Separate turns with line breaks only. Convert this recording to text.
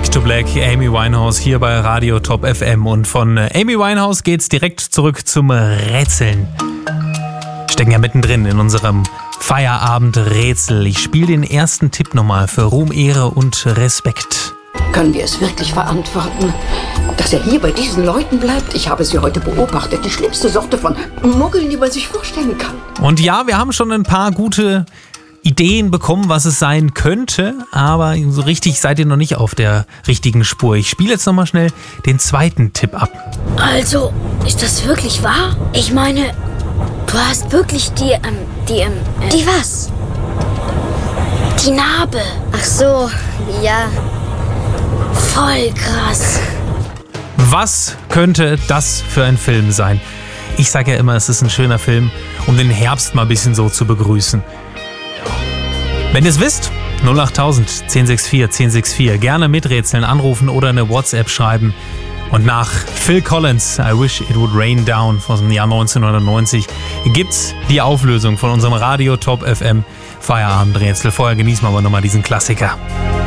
Back to Black, Amy Winehouse hier bei Radio Top FM. Und von Amy Winehouse geht's direkt zurück zum Rätseln. Stecken ja mittendrin in unserem Feierabend-Rätsel. Ich spiele den ersten Tipp nochmal für Ruhm, Ehre und Respekt.
Können wir es wirklich verantworten, dass er hier bei diesen Leuten bleibt? Ich habe sie heute beobachtet. Die schlimmste Sorte von Muggeln, die man sich vorstellen kann.
Und ja, wir haben schon ein paar gute Ideen bekommen, was es sein könnte, aber so richtig seid ihr noch nicht auf der richtigen Spur. Ich spiele jetzt nochmal schnell den zweiten Tipp ab.
Also, ist das wirklich wahr? Ich meine, du hast wirklich die was? Die Narbe. Ach so, ja. Voll krass.
Was könnte das für ein Film sein? Ich sage ja immer, es ist ein schöner Film, um den Herbst mal ein bisschen so zu begrüßen. Wenn ihr es wisst, 08000 1064 1064. Gerne miträtseln, anrufen oder eine WhatsApp schreiben. Und nach Phil Collins, I Wish It Would Rain Down aus dem Jahr 1990, gibt's die Auflösung von unserem Radio Top FM Feierabendrätsel. Vorher genießen wir aber nochmal diesen Klassiker.